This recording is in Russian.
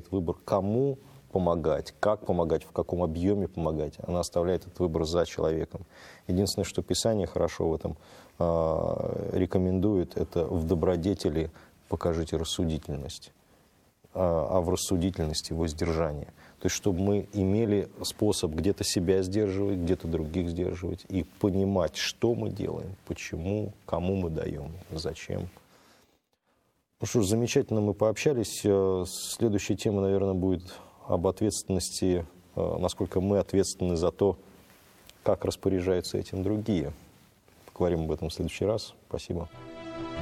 оставляет выбор, кому помогать, как помогать, в каком объеме помогать. Она оставляет этот выбор за человеком. Единственное, что Писание хорошо в этом рекомендует, это в добродетели покажите рассудительность, а в рассудительности воздержание. То есть, чтобы мы имели способ где-то себя сдерживать, где-то других сдерживать, и понимать, что мы делаем, почему, кому мы даем, зачем. Ну что ж, замечательно мы пообщались. Следующая тема, наверное, будет об ответственности, насколько мы ответственны за то, как распоряжаются этим другие. Поговорим об этом в следующий раз. Спасибо.